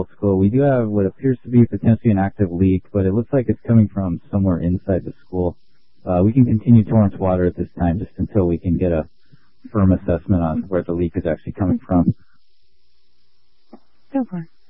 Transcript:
Middle School. We do have what appears to be potentially an active leak, but it looks like it's coming from somewhere inside the school. We can continue Torrance Water at this time just until we can get a firm assessment on where the leak is actually coming from. Go for it.